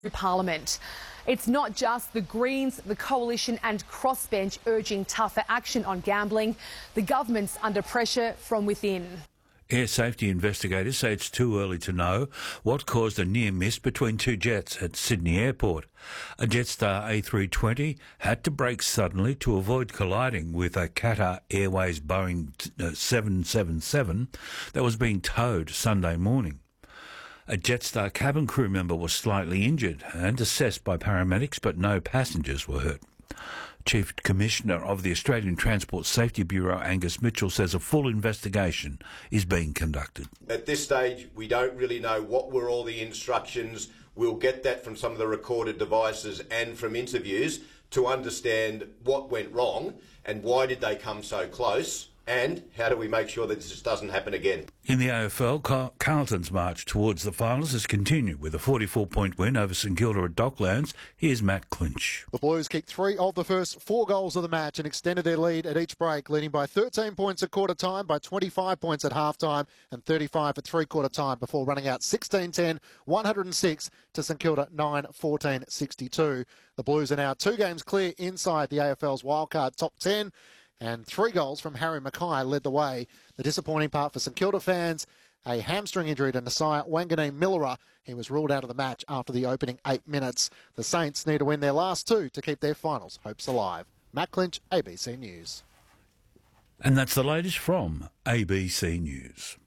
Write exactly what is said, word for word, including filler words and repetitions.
Parliament. It's not just the Greens, the Coalition and Crossbench urging tougher action on gambling. The government's under pressure from within. Air safety investigators say it's too early to know what caused a near miss between two jets at Sydney Airport. A Jetstar A three twenty had to brake suddenly to avoid colliding with a Qatar Airways Boeing seven seventy-seven that was being towed Sunday morning. A Jetstar cabin crew member was slightly injured and assessed by paramedics, but no passengers were hurt. Chief Commissioner of the Australian Transport Safety Bureau, Angus Mitchell, says a full investigation is being conducted. At this stage, we don't really know what were all the instructions. We'll get that from some of the recorded devices and from interviews to understand what went wrong and why did they come so close. And how do we make sure that this doesn't happen again? In the A F L, Car- Carlton's march towards the finals has continued with a forty-four point win over St Kilda at Docklands. Here's Matt Clinch. The Blues kicked three of the first four goals of the match and extended their lead at each break, leading by thirteen points at quarter time, by twenty-five points at half time and thirty-five at three-quarter time before running out sixteen ten, one hundred six to St Kilda nine fourteen sixty-two. The Blues are now two games clear inside the A F L's wildcard top ten. And three goals from Harry Mackay led the way. The disappointing part for St Kilda fans, a hamstring injury to Nasiah Wanganeen-Milera. He was ruled out of the match after the opening eight minutes. The Saints need to win their last two to keep their finals hopes alive. Matt Clinch, A B C News. And that's the latest from A B C News.